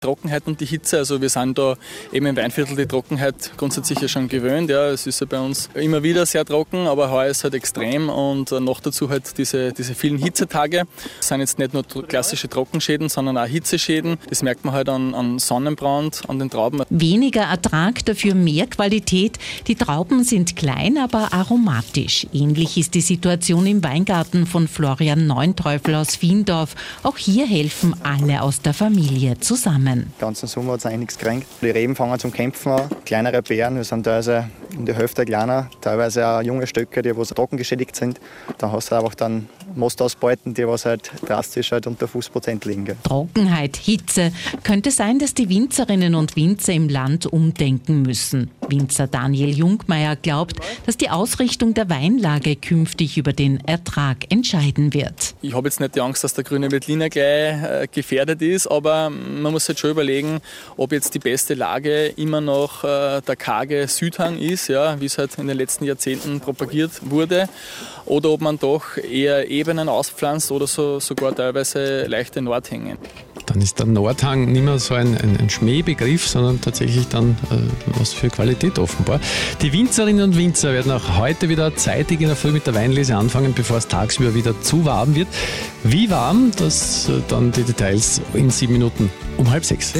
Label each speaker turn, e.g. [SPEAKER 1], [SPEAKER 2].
[SPEAKER 1] Trockenheit und die Hitze, also wir sind da eben im Weinviertel die Trockenheit grundsätzlich ja schon gewöhnt. Ja. Es ist ja bei uns immer wieder sehr trocken, aber heuer ist halt extrem und noch dazu halt diese vielen Hitzetage. Es sind jetzt nicht nur klassische Trockenschäden, sondern auch Hitzeschäden. Das merkt man halt an Sonnenbrand, an den Trauben.
[SPEAKER 2] Weniger Ertrag, dafür mehr Qualität. Die Trauben sind klein, aber aromatisch. Ähnlich ist die Situation im Weingarten von Florian Neunteufel aus Viendorf. Auch hier helfen alle aus der Familie zusammen.
[SPEAKER 3] Den ganzen Sommer hat es eigentlich nichts gekränkt. Die Reben fangen zum Kämpfen an. Kleinere Beeren, wir sind teilweise um die Hälfte kleiner. Teilweise auch junge Stöcke, die trockengeschädigt sind. Da hast du einfach dann Mostausbeuten, die halt drastisch halt unter 50% liegen.
[SPEAKER 2] Trockenheit, Hitze. Könnte sein, dass die Winzerinnen und Winzer im Land umdenken müssen. Winzer Daniel Jungmeier glaubt, dass die Ausrichtung der Weinlage künftig über den Ertrag entscheiden wird.
[SPEAKER 1] Ich habe jetzt nicht die Angst, dass der grüne Veltliner gleich gefährdet ist, aber man muss halt schon überlegen, ob jetzt die beste Lage immer noch der karge Südhang ist, ja, wie es halt in den letzten Jahrzehnten propagiert wurde, oder ob man doch eher Ebenen auspflanzt oder sogar teilweise leichte Nordhänge.
[SPEAKER 4] Dann ist der Nordhang nicht mehr so ein Schmähbegriff, sondern tatsächlich dann was für Qualität offenbar. Die Winzerinnen und Winzer werden auch heute wieder zeitig in der Früh mit der Weinlese anfangen, bevor es tagsüber wieder zu warm wird. Wie warm, das dann die Details in 7 Minuten um 5:30.